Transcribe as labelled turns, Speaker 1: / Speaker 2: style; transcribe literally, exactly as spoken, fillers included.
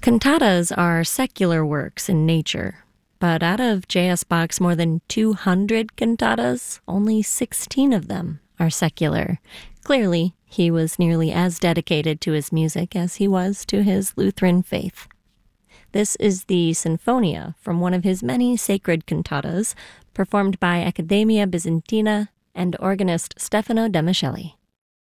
Speaker 1: Cantatas are secular works in nature, but out of J S. Bach's more than two hundred cantatas, only sixteen of them are secular. Clearly, he was nearly as dedicated to his music as he was to his Lutheran faith. This is the Sinfonia from one of his many sacred cantatas, performed by Accademia Bizantina and organist Stefano Demiscelli.